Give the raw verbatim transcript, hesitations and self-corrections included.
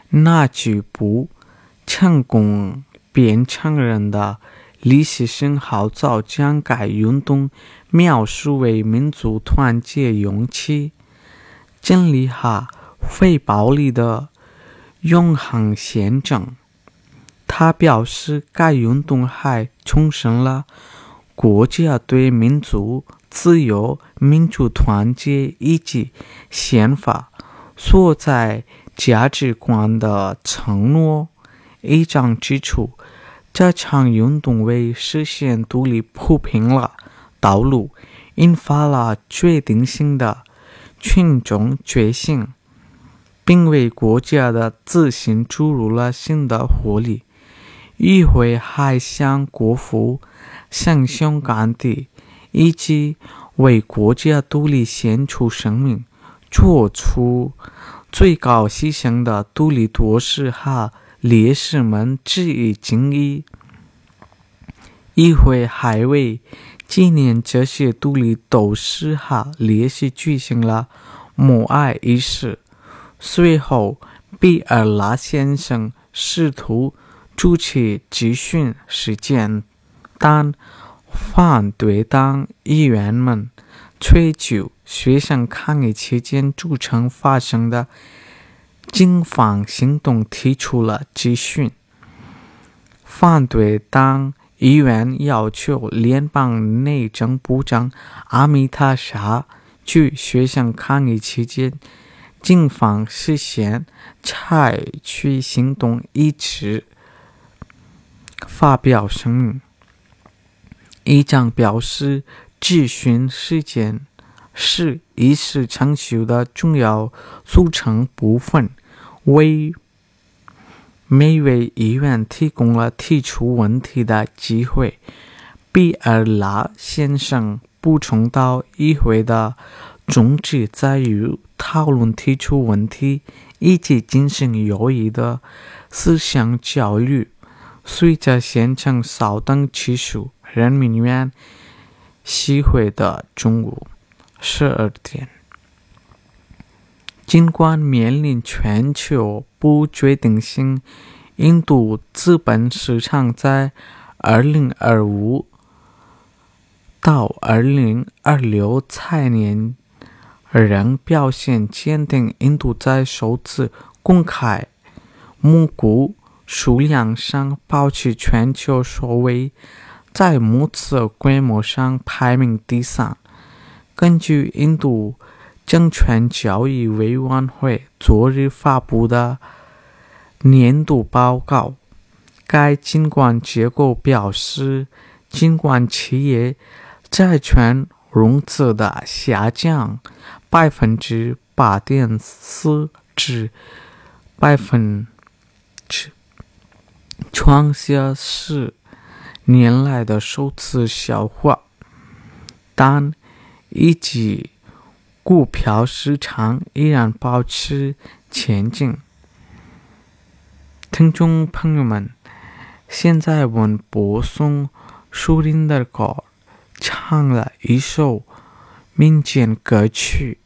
那句不成功变成人的李希生号召将该运动描述为民族团结勇气、建立下非暴力的永恒宪政。他表示，该运动还重申了国家对民族、自由、民主、团结以及宪法所在价值观的承诺。一章指出，这场运动为实现独立铺平了道路，引发了决定性的群众觉醒，并为国家的自信注入了新的活力。议会还向国父、向香港地以及为国家独立献出生命、做出最高牺牲的独立斗士和烈士们致以敬意。议会还为纪念这些独立斗士和烈士举行了默哀仪式。随后，比尔拉先生试图主持质询事件，但反对党议员们追究学生抗议期间组成发生的警方行动提出了质询。反对党议员要求联邦内政部长阿米塔沙据学生抗议期间警方事先采取行动一致发表声明。议长表示，质询事件是议事程序的重要组成部分，为每位议员提供了提出问题的机会。比尔拉先生补充道，议会的宗旨在于讨论提出问题以及进行有益的思想教育。随着县城稍等结束，人民院议会的中午十二点。尽管面临全球不确定性，印度资本市场在二零二五到二零二六财年仍表现坚定。印度在首次公开募股数量上保持全球首位，在募资规模上排名第三。根据印度证券交易委员会昨日发布的年度报告，该监管结构表示，尽管企业债券融资的下降百分之八点四至百分之创下十年来的首次消化，但以及股票市场依然保持前进。听众朋友们，现在我们播送树林的歌，唱了一首民间歌曲。